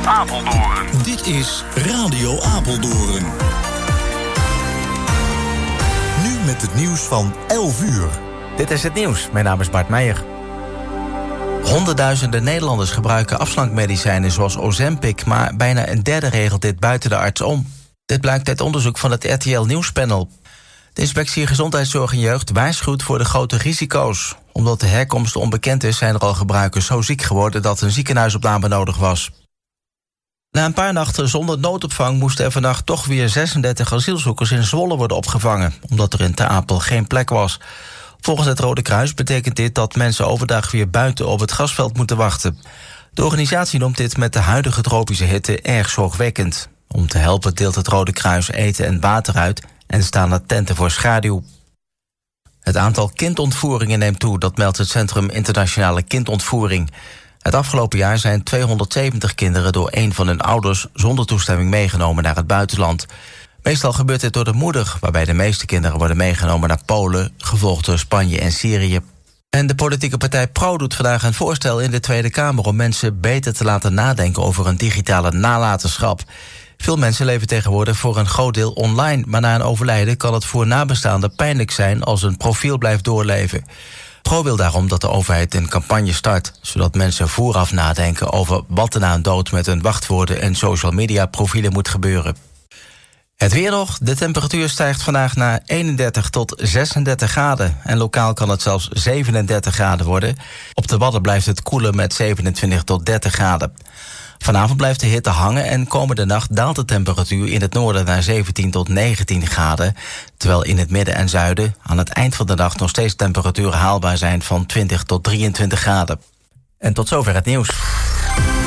Apeldoorn. Dit is Radio Apeldoorn. Nu met het nieuws van 11 uur. Dit is het nieuws. Mijn naam is Bart Meijer. Honderdduizenden Nederlanders gebruiken afslankmedicijnen zoals Ozempic, maar bijna een derde regelt dit buiten de arts om. Dit blijkt uit onderzoek van het RTL Nieuwspanel. De Inspectie Gezondheidszorg en Jeugd waarschuwt voor de grote risico's. Omdat de herkomst onbekend is, zijn er al gebruikers zo ziek geworden dat een ziekenhuisopname nodig was. Na een paar nachten zonder noodopvang moesten er vannacht toch weer 36 asielzoekers in Zwolle worden opgevangen, omdat er in Ter Apel geen plek was. Volgens het Rode Kruis betekent dit dat mensen overdag weer buiten op het grasveld moeten wachten. De organisatie noemt dit met de huidige tropische hitte erg zorgwekkend. Om te helpen deelt het Rode Kruis eten en water uit en staan er tenten voor schaduw. Het aantal kindontvoeringen neemt toe, dat meldt het Centrum Internationale Kindontvoering. Het afgelopen jaar zijn 270 kinderen door een van hun ouders zonder toestemming meegenomen naar het buitenland. Meestal gebeurt dit door de moeder, waarbij de meeste kinderen worden meegenomen naar Polen, gevolgd door Spanje en Syrië. En de politieke partij Pro doet vandaag een voorstel in de Tweede Kamer om mensen beter te laten nadenken over een digitale nalatenschap. Veel mensen leven tegenwoordig voor een groot deel online, maar na een overlijden kan het voor nabestaanden pijnlijk zijn als een profiel blijft doorleven. Pro wil daarom dat de overheid een campagne start, zodat mensen vooraf nadenken over wat er na een dood met hun wachtwoorden en social media profielen moet gebeuren. Het weer nog. De temperatuur stijgt vandaag naar 31 tot 36 graden. En lokaal kan het zelfs 37 graden worden. Op de Wadden blijft het koelen met 27 tot 30 graden. Vanavond blijft de hitte hangen en komende nacht daalt de temperatuur in het noorden naar 17 tot 19 graden. Terwijl in het midden en zuiden aan het eind van de dag nog steeds temperaturen haalbaar zijn van 20 tot 23 graden. En tot zover het nieuws.